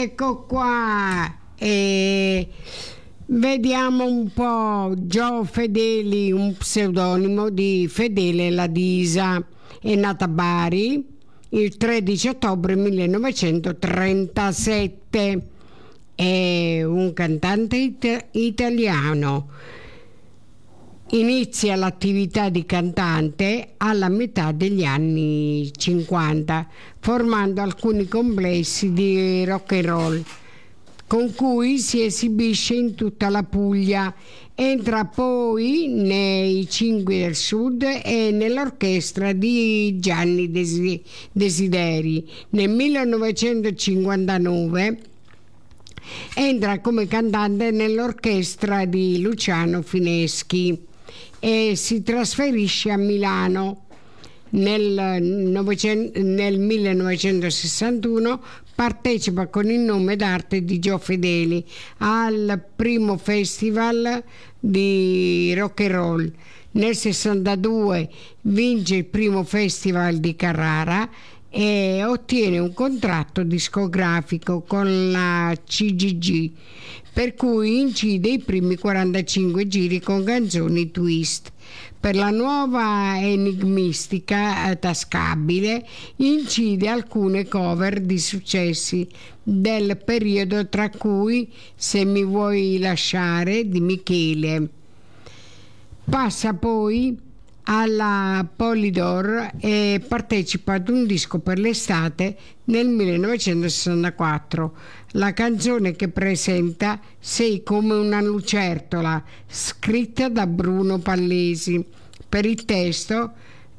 Ecco qua. Vediamo un po'. Gio Fedeli, un pseudonimo di Fedele Ladisa, è nata a Bari il 13 ottobre 1937. È un cantante italiano. Inizia l'attività di cantante alla metà degli anni 50, formando alcuni complessi di rock and roll, con cui si esibisce in tutta la Puglia. Entra poi nei Cinque del Sud e nell'orchestra di Gianni Desideri. Nel 1959 entra come cantante nell'orchestra di Luciano Fineschi e si trasferisce a Milano. Nel 1961 partecipa con il nome d'arte di Gio Fedeli al primo festival di rock and roll. Nel 62 vince il primo festival di Carrara e ottiene un contratto discografico con la CGG, per cui incide i primi 45 giri con canzoni twist. Per la nuova enigmistica tascabile incide alcune cover di successi del periodo, tra cui Se mi vuoi lasciare di Michele. Passa poi alla Polydor e partecipa ad un disco per l'estate nel 1964. La canzone che presenta Sei come una lucertola, scritta da Bruno Pallesi, per il testo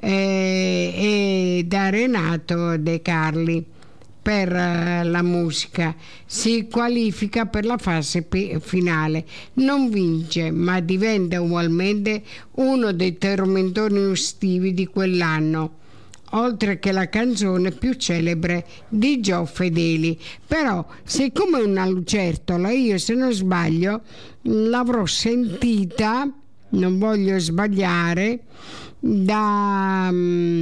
e da Renato De Carli per la musica. Si qualifica per la fase finale, non vince ma diventa ugualmente uno dei tormentori estivi di quell'anno, oltre che la canzone più celebre di Gio Fedeli. Però Sei come una lucertola, io se non sbaglio l'avrò sentita, non voglio sbagliare, da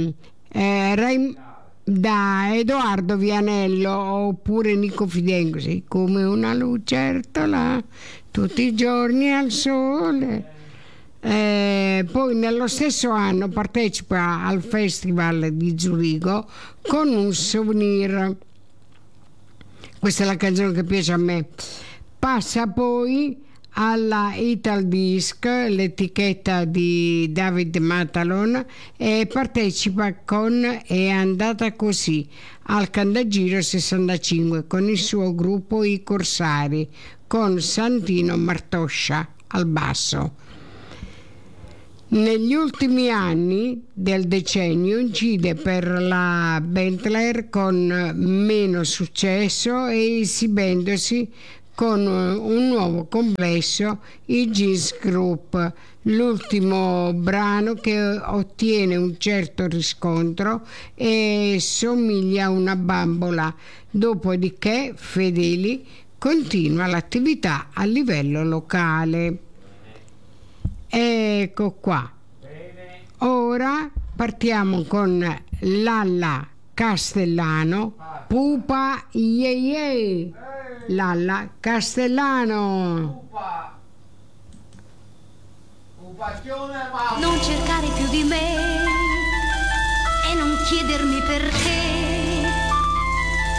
Edoardo Vianello oppure Nico Fidenco. Sei come una lucertola tutti i giorni al sole. Poi nello stesso anno partecipa al Festival di Zurigo con un souvenir. Questa è la canzone che piace a me. Passa poi alla Ital Disc, l'etichetta di David Matalon, e partecipa con È andata così al Cantagiro 65 con il suo gruppo I Corsari, con Santino Martoscia al basso. Negli ultimi anni del decennio incide per la Bentler con meno successo e esibendosi con un nuovo complesso, i Jeans Group, l'ultimo brano che ottiene un certo riscontro e somiglia a una bambola. Dopodiché Fedeli continua l'attività a livello locale. Ecco qua. Ora partiamo con Lalla Castellano, Pupa Ieye. Lalla Castellano. Non cercare più di me e non chiedermi perché